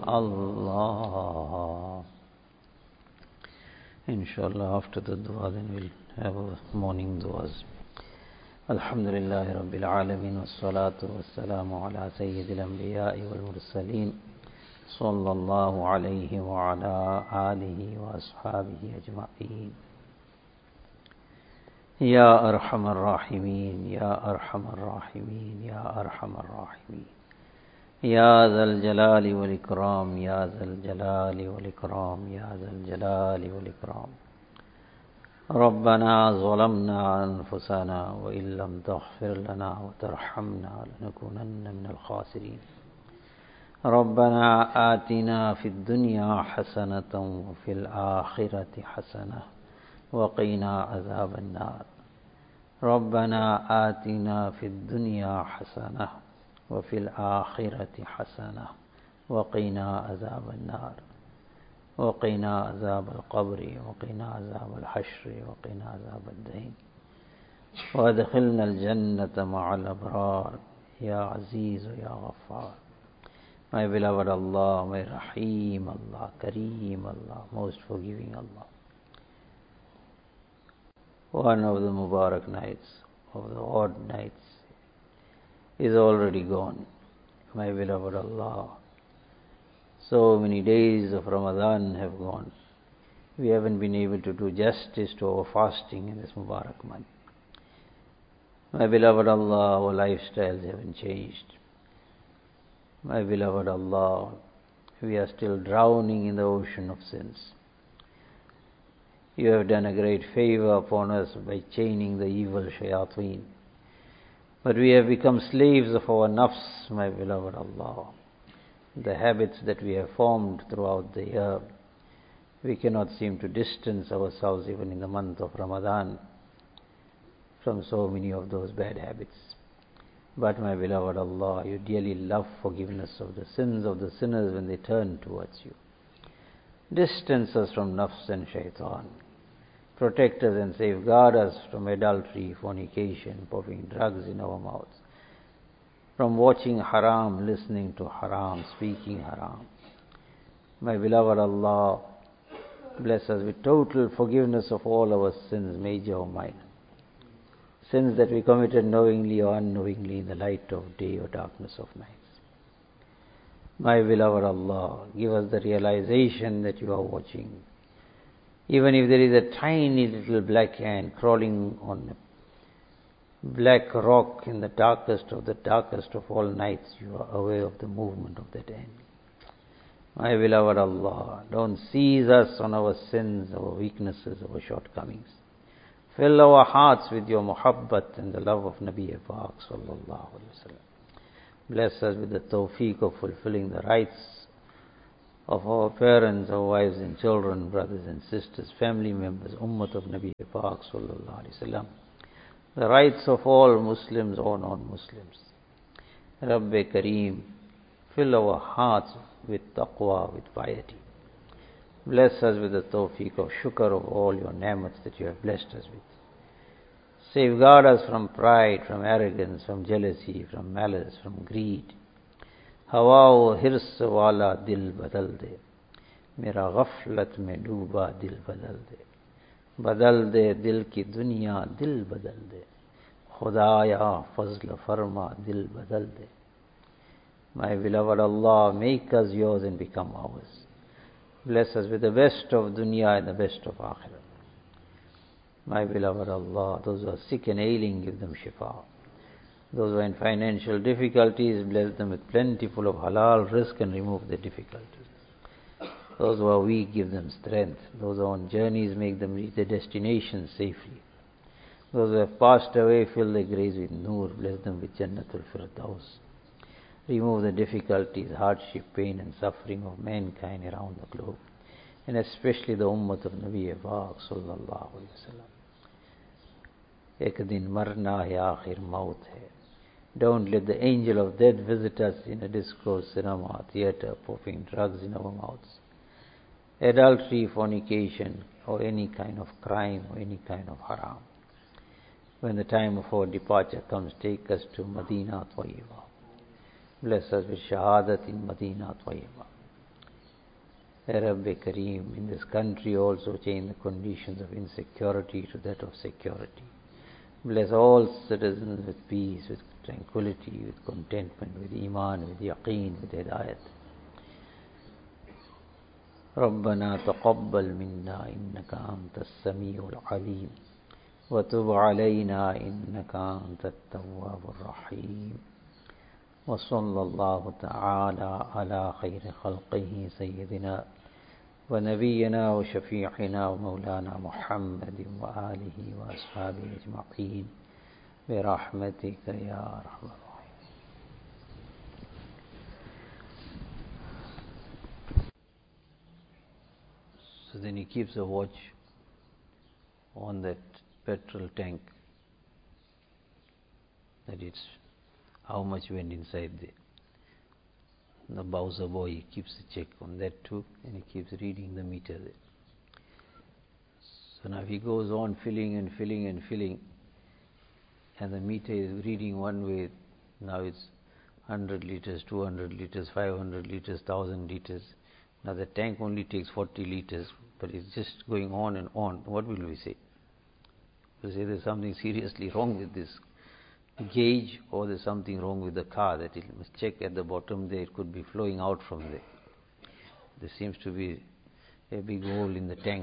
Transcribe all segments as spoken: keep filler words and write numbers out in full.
Allah. Inshallah, after the dua, then we'll have a morning duas. Alhamdulillahi Rabbil Alameen, wassalatu wassalamu ala Sayyidil Anbiya'i wal Mursaleen, sallallahu alayhi wa ala alihi wa ashabihi ajma'een. Ya Arhamar Rahimeen, Ya Arhamar Rahimeen, Ya Arhamar Rahimeen. Ya Zal Jalali wal Ikram, Ya Zal Jalali wal Ikram, Ya Zal Jalali wal Ikram. ربنا ظلمنا أنفسنا وإن لم تغفر لنا وترحمنا لنكونن من الخاسرين. ربنا آتنا في الدنيا حسنة وفي الآخرة حسنة وقنا عذاب النار. ربنا آتنا في الدنيا حسنة وفي الآخرة حسنة وقنا عذاب النار. وقنا عذاب القبر وقنا عذاب الحشر وقنا عذاب الدين. وادخلنا الجنة مع الأبرار يا عزيز يا غفار. My beloved Allah, my Rahim Allah, Kareem Allah, most forgiving Allah. One of the Mubarak nights, of the odd nights, is already gone. My beloved Allah, so many days of Ramadan have gone. We haven't been able to do justice to our fasting in this Mubarak month. My beloved Allah, our lifestyles haven't changed. My beloved Allah, we are still drowning in the ocean of sins. You have done a great favor upon us by chaining the evil shayateen. But we have become slaves of our nafs, my beloved Allah. The habits that we have formed throughout the year, we cannot seem to distance ourselves even in the month of Ramadan from so many of those bad habits. But my beloved Allah, you dearly love forgiveness of the sins of the sinners when they turn towards you. Distance us from nafs and shaitan. Protect us and safeguard us from adultery, fornication, popping drugs in our mouths, from watching haram, listening to haram, speaking haram. My beloved Allah, bless us with total forgiveness of all our sins, major or minor. Sins that we committed knowingly or unknowingly in the light of day or darkness of nights. My beloved Allah, give us the realization that you are watching. Even if there is a tiny little black hand crawling on a black rock in the darkest of the darkest of all nights, you are aware of the movement of that hand. My beloved Allah, don't seize us on our sins, our weaknesses, our shortcomings. Fill our hearts with your muhabbat and the love of Nabi Pak sallallahu alaihi wasallam. Bless us with the tawfiq of fulfilling the rights of our parents, our wives and children, brothers and sisters, family members, ummat of Nabi Pak sallallahu alaihi wasallam. The rights of all Muslims or non-Muslims. Rabbi Kareem, fill our hearts with taqwa, with piety. Bless us with the tawfiq of shukr of all your ni'mats that you have blessed us with. Safeguard us from pride, from arrogance, from jealousy, from malice, from greed. Hawa o hirs wala dil badal de. Mera ghaflat mein dooba dil badal de. Badal de dil ki dunya, dil badal de. Khudaya fazl farma, dil badal de. My beloved Allah, make us yours and become ours. Bless us with the best of dunya and the best of akhirah. My beloved Allah, those who are sick and ailing, give them shifa. Those who are in financial difficulties, bless them with plentiful of halal rizq and remove their difficulties. Those who are weak, give them strength. Those who are on journeys, make them reach their destination safely. Those who have passed away, fill their graves with nur. Bless them with Jannatul Firdaus. Remove the difficulties, hardship, pain and suffering of mankind around the globe, and especially the ummah of Nabi Pak sallallahu alaihi wasallam. Ek din marna hai, aakhir maut hai. Don't let the angel of death visit us in a disco, cinema, theatre, popping drugs in our mouths. Adultery, fornication, or any kind of crime or any kind of haram. When the time of our departure comes, take us to Madinah Tayyibah. Bless us with shahadat in Madinah Tayyibah. Ya Rabbi Kareem, in this country also change the conditions of insecurity to that of security. Bless all citizens with peace, with tranquility, with contentment, with iman, with yaqeen, with hidayat. ربنا تقبل منا إنك أنت السميع العليم وتب علينا إنك أنت التواب الرحيم وصلى الله تعالى على خير خلقه سيدنا ونبينا وشفيعنا ومولانا محمد وآله وأصحابه أجمعين برحمتك يا أرحم الراحمين. So then he keeps a watch on that petrol tank, that it's how much went inside there. The Bowser boy, he keeps a check on that too, and he keeps reading the meter there. So now he goes on filling and filling and filling, and the meter is reading one way. Now it's one hundred liters, two hundred liters, five hundred liters, one thousand liters. Now the tank only takes forty liters, but it's just going on and on. What will we say? We'll say there's something seriously wrong with this gauge, or there's something wrong with the car, that it must check at the bottom there, it could be flowing out from there. There seems to be a big hole in the tank.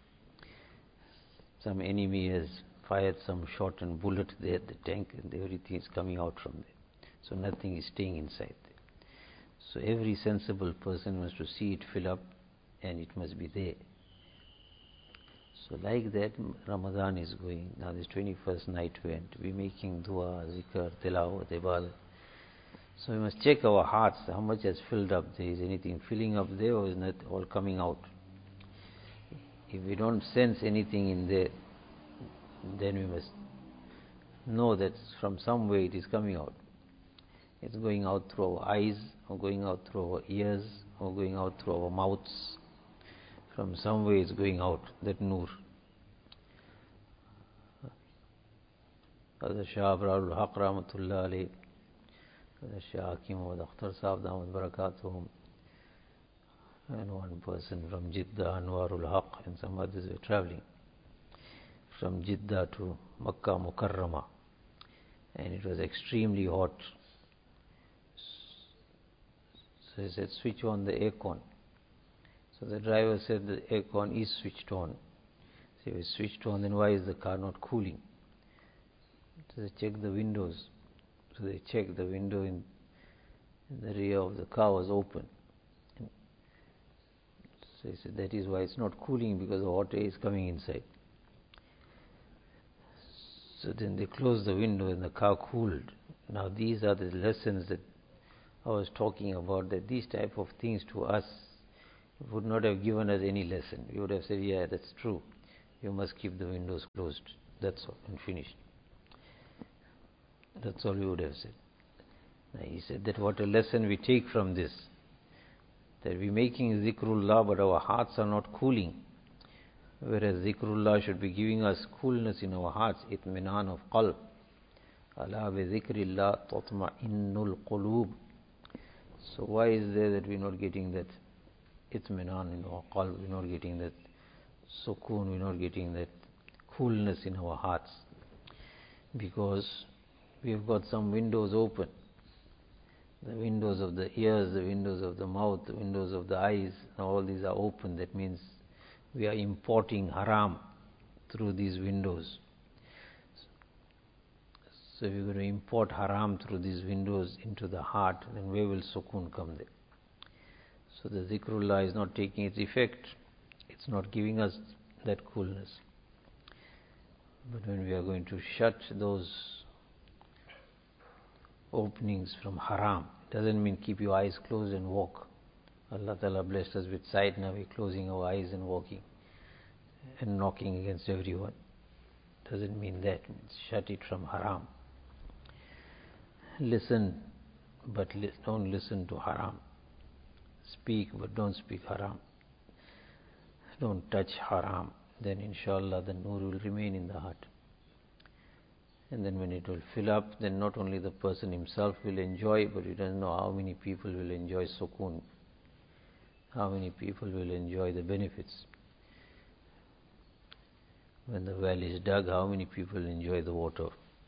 Some enemy has fired some shot and bullet there at the tank, and everything is coming out from there. So nothing is staying inside there. So every sensible person wants to see it fill up, and it must be there. So like that, Ramadan is going. Now this twenty-first night went. We're making dua, zikr, tilawat, ibadah. So we must check our hearts, how much has filled up there. Is anything filling up there, or is not all coming out? If we don't sense anything in there, then we must know that from somewhere it is coming out. It's going out through our eyes, or going out through our ears, or going out through our mouths. From somewhere it's going out, that nur. Hazrat Shah Abrarul Haq Rahmatullah alayh, Hazrat Shah Hakim Muhammad Akhtar Sahib Damat Barakatuhum, and one person from Jeddah, Anwarul Haq, and some others were traveling from Jeddah to Makkah Mukarramah, and it was extremely hot. So he said, switch on the aircon. So the driver said the aircon is switched on. So if it's switched on, then why is the car not cooling? So they checked the windows. So they checked the window in, in the rear of the car was open. And so he said that is why it's not cooling, because the hot air is coming inside. So then they closed the window and the car cooled. Now these are the lessons that I was talking about, that these type of things to us would not have given us any lesson. We would have said, yeah, that's true. You must keep the windows closed. That's all, and finished. That's all we would have said. Now he said that what a lesson we take from this, that we're making zikrullah, but our hearts are not cooling. Whereas zikrullah should be giving us coolness in our hearts, itminan of qalb. Ala bi zikrillah tatma'innul qulub. So why is there that we're not getting that itminan in our qalb, we're not getting that sukoon, we're not getting that coolness in our hearts? Because we've got some windows open. The windows of the ears, the windows of the mouth, the windows of the eyes, all these are open. That means we are importing haram through these windows. So if we're going to import haram through these windows into the heart, then where will sukoon come there? So the zikrullah is not taking its effect. It's not giving us that coolness. But when we are going to shut those openings from haram, it doesn't mean keep your eyes closed and walk. Allah Ta'ala blessed us with sight. Now we're closing our eyes and walking and knocking against everyone. Doesn't mean that. It means shut it from haram. Listen, but li- don't listen to haram. Speak, but don't speak haram. Don't touch haram. Then inshallah the nur will remain in the heart. And then when it will fill up, then not only the person himself will enjoy, but you don't know how many people will enjoy sukoon, How many people will enjoy the benefits? When the well is dug, how many people enjoy the water?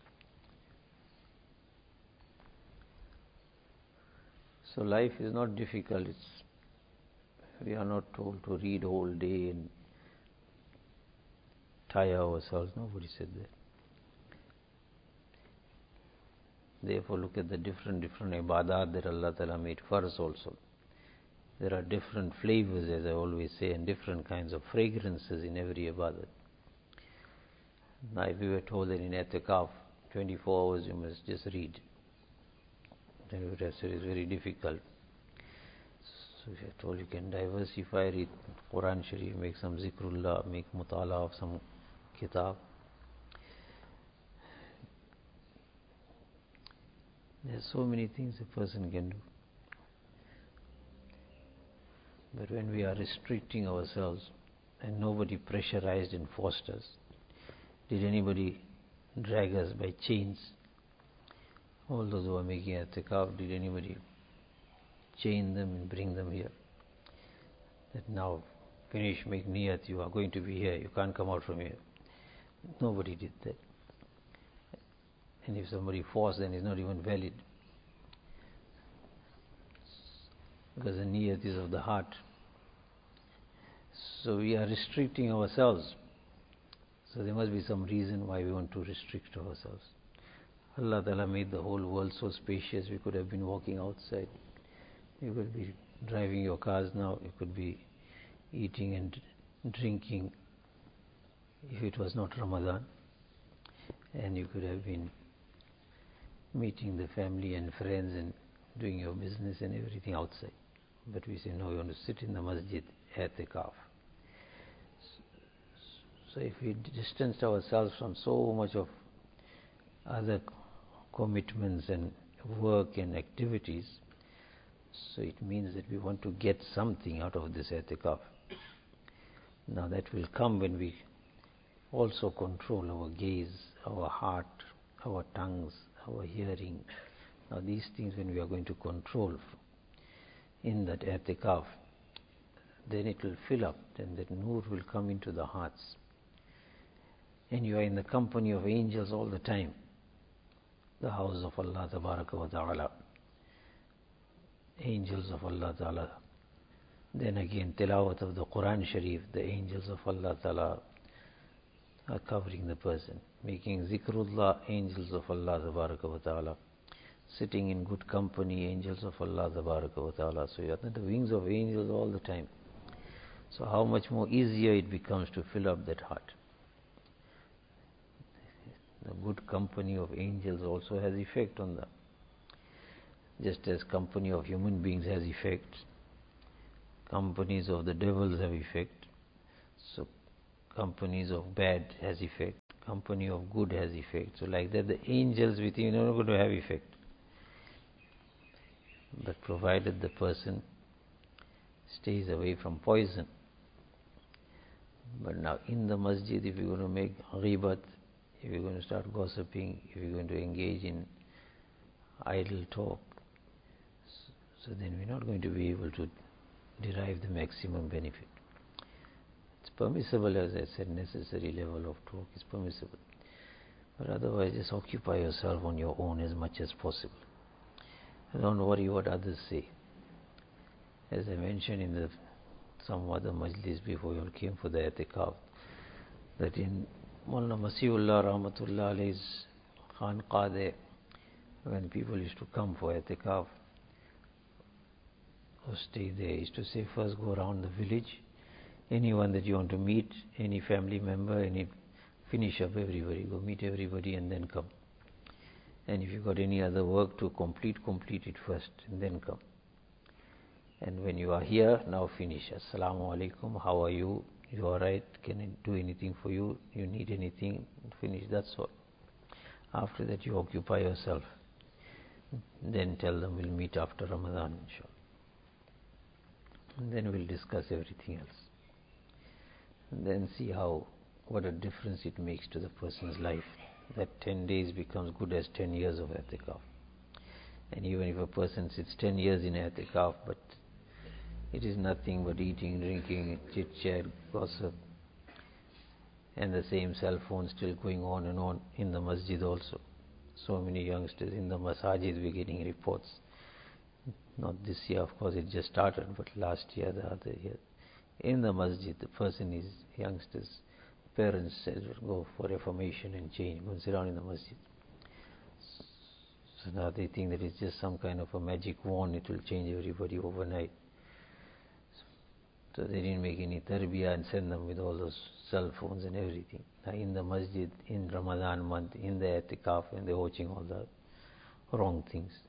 So life is not difficult. It's, we are not told to read whole day and tire ourselves. Nobody said that. Therefore, look at the different different ibadat that Allah Ta'ala made for us also. There are different flavors, as I always say, and different kinds of fragrances in every ibadat. Now, if we were told that in i'tikaf, twenty-four hours you must just read, then we would have said it's very difficult. So if you're told you can diversify, read Quran Sharif, make some zikrullah, make mutala of some kitab. There are so many things a person can do. But when we are restricting ourselves and nobody pressurized and forced us, did anybody drag us by chains? All those who are making i'tikaf, did anybody chain them and bring them here? That now, finish, make niyat, you are going to be here, you can't come out from here. Nobody did that. And if somebody forced, then it's not even valid. Because the niyat is of the heart. So we are restricting ourselves. So there must be some reason why we want to restrict ourselves. Allah Ta'ala made the whole world so spacious, we could have been walking outside. You could be driving your cars now, you could be eating and drinking if it was not Ramadan. And you could have been meeting the family and friends and doing your business and everything outside. But we say, no, we want to sit in the masjid, i'tikaf. So if we distanced ourselves from so much of other commitments and work and activities, so it means that we want to get something out of this i'tikaf. Now that will come when we also control our gaze, our heart, our tongues, our hearing. Now these things, when we are going to control in that i'tikaf, then it will fill up, and that nur will come into the hearts. And you are in the company of angels all the time. The house of Allah Tabaraka wa Ta'ala. Angels of Allah Ta'ala. Then again, tilawat of the Quran Sharif, the angels of Allah Ta'ala are covering the person. Making zikrullah, angels of Allah Tabaraka wa Ta'ala. Sitting in good company, angels of Allah Tabaraka wa Ta'ala. So you are under the wings of angels all the time. So how much more easier it becomes to fill up that heart. The good company of angels also has effect on them. Just as company of human beings has effect, companies of the devils have effect. So companies of bad has effect, company of good has effect. So like that, the angels with you are not going to have effect. But provided the person stays away from poison. But now in the masjid, if you're going to make ghibat, if you're going to start gossiping, if you're going to engage in idle talk, so then we're not going to be able to derive the maximum benefit. It's permissible, as I said, necessary level of talk is permissible. But otherwise, just occupy yourself on your own as much as possible. Don't worry what others say. As I mentioned in the some other majlis before you all came for the i'tikaf, that in Maulana Masihullah Rahmatullah Alayhi's Khanqah there, when people used to come for i'tikaf or stay there, he used to say, first go around the village, anyone that you want to meet, any family member, any, finish up everybody, go meet everybody and then come. And if you got any other work to complete, complete it first and then come. And when you are here, now finish. Assalamu alaikum, how are you? You are right? Can I do anything for you? You need anything? Finish, that's all. After that you occupy yourself. Then tell them we'll meet after Ramadan, inshallah. And then we'll discuss everything else. And then see how, what a difference it makes to the person's life. That ten days becomes good as ten years of i'tikaf. And even if a person sits ten years in i'tikaf, but It is nothing but eating, drinking, chit-chat, gossip, and the same cell phone still going on and on in the masjid also. So many youngsters in the masajid we're getting reports. Not this year, of course, it just started, but last year, the other year. In the masjid, the person is youngsters. Parents said, go for reformation and change. Go and sit down in the masjid. So now they think that it's just some kind of a magic wand, it will change everybody overnight. So they didn't make any tarbiyah and send them with all those cell phones and everything. Now in the masjid, in Ramadan month, in the i'tikaf, and they're watching all the wrong things.